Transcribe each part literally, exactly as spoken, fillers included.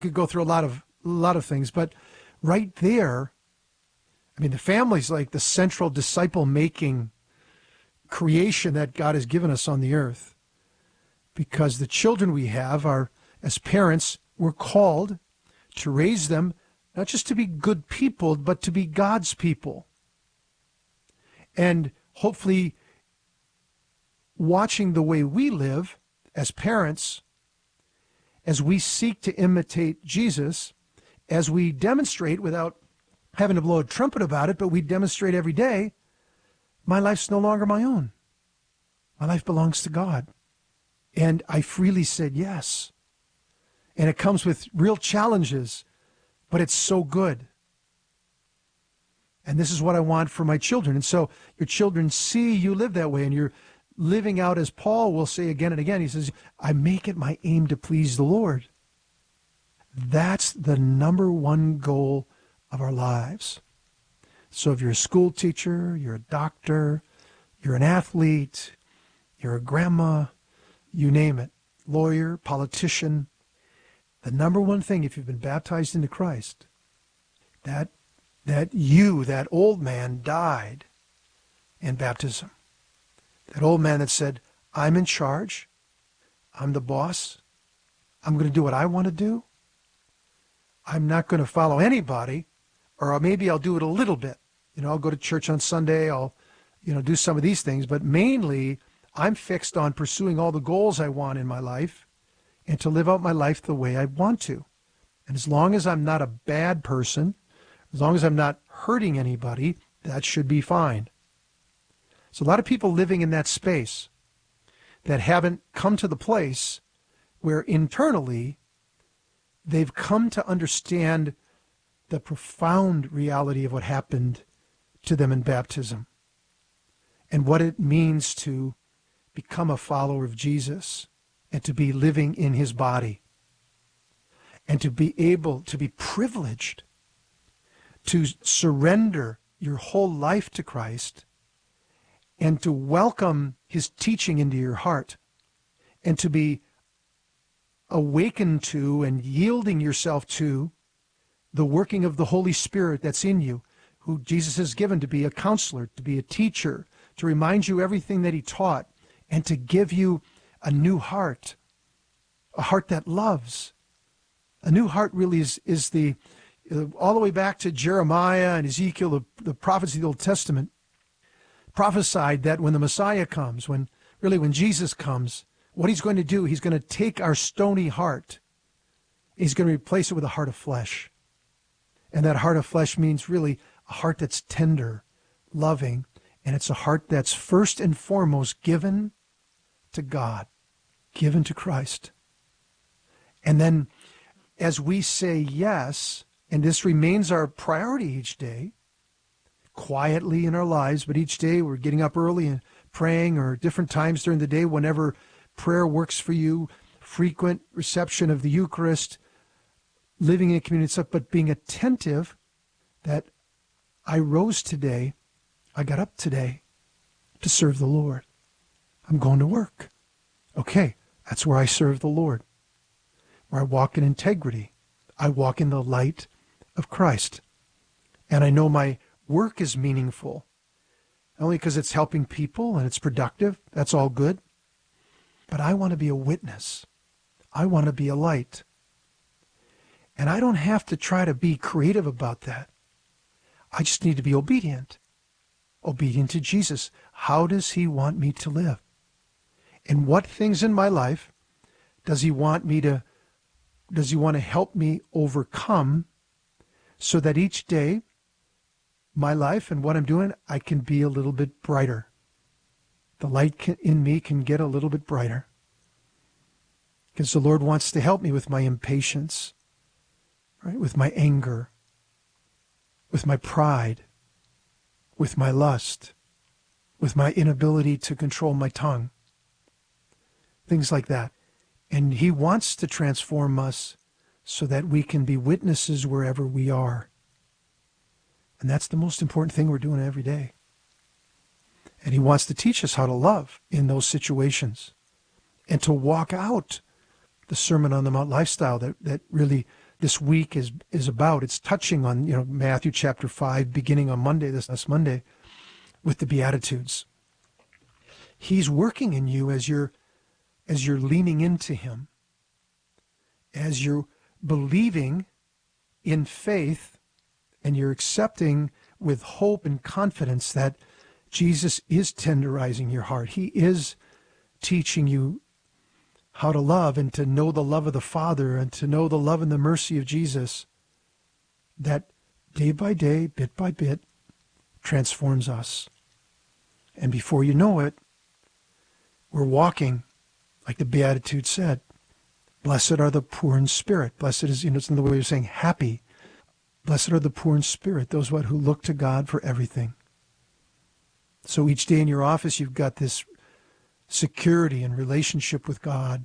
Could go through a lot of a lot of things, but right there, I mean, the family's like the central disciple-making creation that God has given us on the earth, because the children we have are, as parents, we're called to raise them not just to be good people, but to be God's people. And hopefully, watching the way we live as parents, as we seek to imitate Jesus, as we demonstrate without having to blow a trumpet about it, but we demonstrate every day, my life's no longer my own. My life belongs to God. And I freely said yes. And it comes with real challenges, but it's so good. And this is what I want for my children. And so your children see you live that way, and you're living out, as Paul will say again and again, he says, I make it my aim to please the Lord. That's the number one goal of our lives. So if you're a school teacher, you're a doctor, you're an athlete, you're a grandma, you name it, lawyer, politician, the number one thing, if you've been baptized into Christ, that that you, that old man, died in baptism. That old man that said, I'm in charge, I'm the boss, I'm going to do what I want to do, I'm not going to follow anybody, or maybe I'll do it a little bit. You know, I'll go to church on Sunday, I'll, you know, do some of these things, but mainly I'm fixed on pursuing all the goals I want in my life and to live out my life the way I want to. And as long as I'm not a bad person, as long as I'm not hurting anybody, that should be fine. So a lot of people living in that space that haven't come to the place where internally they've come to understand the profound reality of what happened to them in baptism and what it means to become a follower of Jesus and to be living in his body and to be able to be privileged to surrender your whole life to Christ and to welcome his teaching into your heart and to be awakened to and yielding yourself to the working of the Holy Spirit that's in you, who Jesus has given to be a counselor, to be a teacher, to remind you everything that he taught, and to give you a new heart, a heart that loves. A new heart really is, is the, all the way back to Jeremiah and Ezekiel, the, the prophets of the Old Testament, prophesied that when the Messiah comes, when really when Jesus comes, what he's going to do, he's going to take our stony heart, he's going to replace it with a heart of flesh. And that heart of flesh means really a heart that's tender, loving, and it's a heart that's first and foremost given to God, given to Christ. And then as we say yes, and this remains our priority each day, quietly in our lives, but each day we're getting up early and praying, or different times during the day, whenever prayer works for you, frequent reception of the Eucharist, living in a community stuff, but being attentive that I rose today, I got up today to serve the Lord. I'm going to work. Okay, that's where I serve the Lord, where I walk in integrity. I walk in the light of Christ. And I know my work is meaningful, not only because it's helping people and it's productive, that's all good, but I want to be a witness. I want to be a light. And I don't have to try to be creative about that. I just need to be obedient. Obedient to Jesus. How does he want me to live? And what things in my life does he want me to, does he want to help me overcome so that each day, my life and what I'm doing, I can be a little bit brighter. The light can, in me can get a little bit brighter. Because the Lord wants to help me with my impatience, right? With my anger, with my pride, with my lust, with my inability to control my tongue, things like that. And he wants to transform us so that we can be witnesses wherever we are. And that's the most important thing we're doing every day. And he wants to teach us how to love in those situations and to walk out the Sermon on the Mount lifestyle that, that really this week is is about. It's touching on, you know, Matthew chapter five, beginning on Monday, this last Monday, with the Beatitudes. He's working in you as you're as you're leaning into him, as you're believing in faith, and you're accepting with hope and confidence that Jesus is tenderizing your heart. He is teaching you how to love and to know the love of the Father and to know the love and the mercy of Jesus that day by day, bit by bit, transforms us. And before you know it, we're walking, like the Beatitude said, blessed are the poor in spirit. Blessed is, you know, it's another way of saying happy. Blessed are the poor in spirit, those what who look to God for everything. So each day in your office, you've got this security and relationship with God.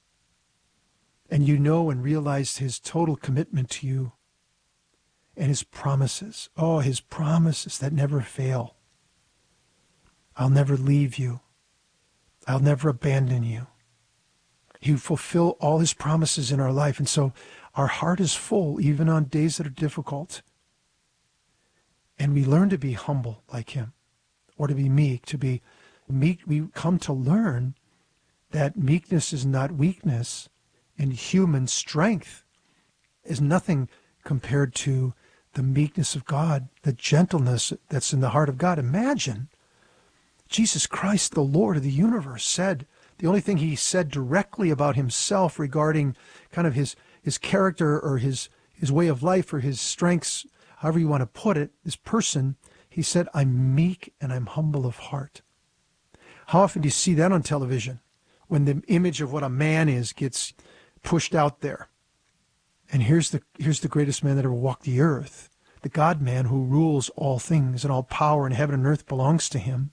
And you know and realize his total commitment to you and his promises. Oh, his promises that never fail. I'll never leave you. I'll never abandon you. He will fulfill all his promises in our life. And so our heart is full, even on days that are difficult. And we learn to be humble like him, or to be meek, to be meek. We come to learn that meekness is not weakness, and human strength is nothing compared to the meekness of God, the gentleness that's in the heart of God. Imagine Jesus Christ, the Lord of the universe, said, the only thing he said directly about himself regarding kind of his, his character or his, his way of life or his strengths, however you want to put it, this person, he said, I'm meek and I'm humble of heart. How often do you see that on television when the image of what a man is gets pushed out there? And here's the here's the greatest man that ever walked the earth, the God-man who rules all things, and all power in heaven and earth belongs to him.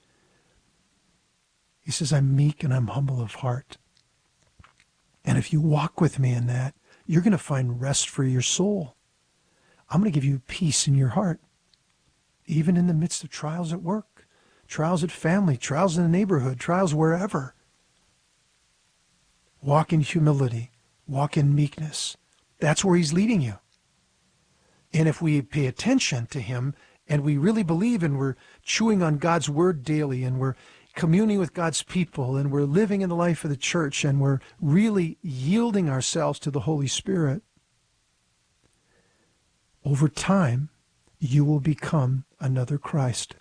He says, I'm meek and I'm humble of heart. And if you walk with me in that, you're going to find rest for your soul. I'm going to give you peace in your heart, even in the midst of trials at work, trials at family, trials in the neighborhood, trials wherever. Walk in humility, walk in meekness. That's where he's leading you. And if we pay attention to him and we really believe and we're chewing on God's word daily and we're communing with God's people and we're living in the life of the church and we're really yielding ourselves to the Holy Spirit, over time, you will become another Christ.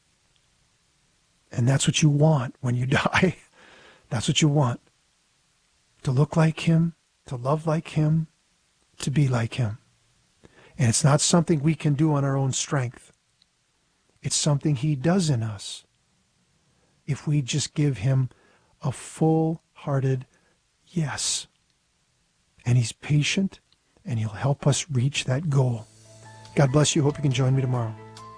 And that's what you want when you die. That's what you want. To look like him, to love like him, to be like him. And it's not something we can do on our own strength. It's something he does in us if we just give him a full-hearted yes. And he's patient, and he'll help us reach that goal. God bless you. Hope you can join me tomorrow.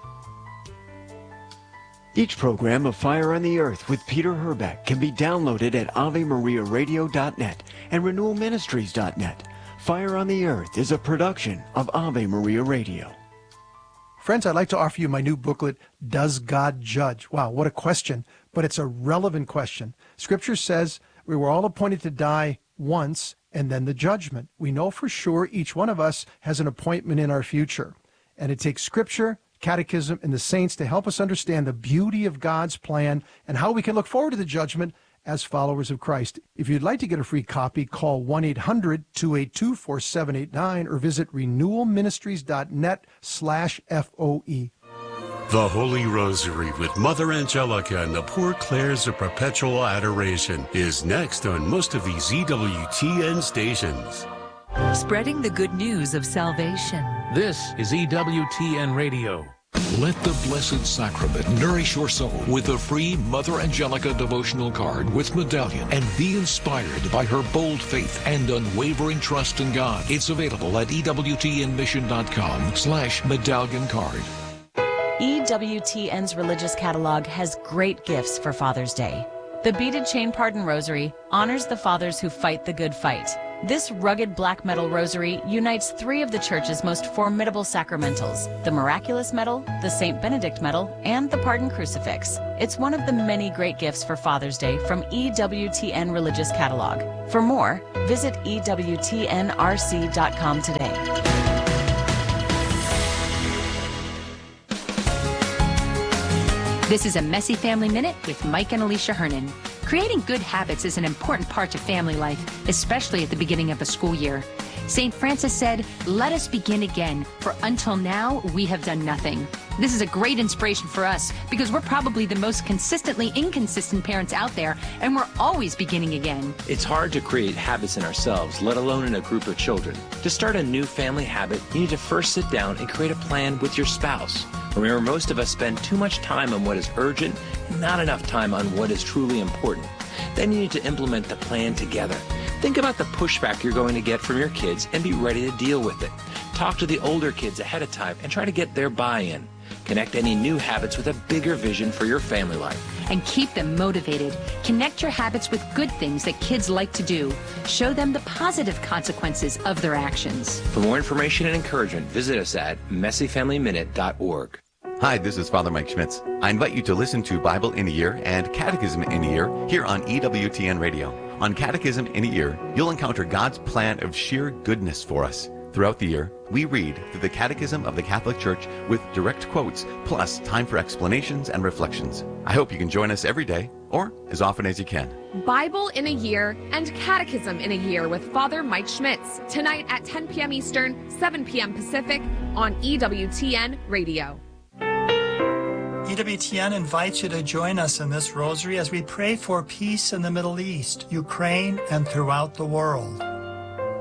Each program of Fire on the Earth with Peter Herbeck can be downloaded at ave maria radio dot net and renewal ministries dot net. Fire on the Earth is a production of Ave Maria Radio. Friends, I'd like to offer you my new booklet, Does God Judge? Wow, what a question, but it's a relevant question. Scripture says we were all appointed to die once and then the judgment. We know for sure each one of us has an appointment in our future. And it takes Scripture, Catechism, and the saints to help us understand the beauty of God's plan and how we can look forward to the judgment as followers of Christ. If you'd like to get a free copy, call one eight hundred two eight two four seven eight nine or visit renewal ministries dot net slash F O E. The Holy Rosary with Mother Angelica and the Poor Clares of Perpetual Adoration is next on most of these E W T N stations. Spreading the good news of salvation. This is E W T N Radio. Let the Blessed Sacrament nourish your soul with a free Mother Angelica devotional card with medallion and be inspired by her bold faith and unwavering trust in God. It's available at E W T N mission dot com slash medallion card. E W T N's religious catalog has great gifts for Father's Day. The Beaded Chain Pardon Rosary honors the fathers who fight the good fight. This rugged black metal rosary unites three of the Church's most formidable sacramentals, the Miraculous Medal, the Saint Benedict Medal, and the Pardon Crucifix. It's one of the many great gifts for Father's Day from E W T N Religious Catalog. For more, visit E W T N R C dot com today. This is a Messy Family Minute with Mike and Alicia Hernon. Creating good habits is an important part of family life, especially at the beginning of a school year. Saint Francis said, "Let us begin again, for until now we have done nothing." This is a great inspiration for us because we're probably the most consistently inconsistent parents out there, and we're always beginning again. It's hard to create habits in ourselves, let alone in a group of children. To start a new family habit, you need to first sit down and create a plan with your spouse. Remember, most of us spend too much time on what is urgent and not enough time on what is truly important. Then you need to implement the plan together. Think about the pushback you're going to get from your kids and be ready to deal with it. Talk to the older kids ahead of time and try to get their buy-in. Connect any new habits with a bigger vision for your family life. And keep them motivated. Connect your habits with good things that kids like to do. Show them the positive consequences of their actions. For more information and encouragement, visit us at messy family minute dot org. Hi, this is Father Mike Schmitz. I invite you to listen to Bible in a Year and Catechism in a Year here on E W T N Radio. On Catechism in a Year, you'll encounter God's plan of sheer goodness for us. Throughout the year, we read through the Catechism of the Catholic Church with direct quotes, plus time for explanations and reflections. I hope you can join us every day, or as often as you can. Bible in a Year and Catechism in a Year with Father Mike Schmitz, tonight at ten p.m. Eastern, seven p.m. Pacific on E W T N Radio. E W T N invites you to join us in this rosary as we pray for peace in the Middle East, Ukraine, and throughout the world.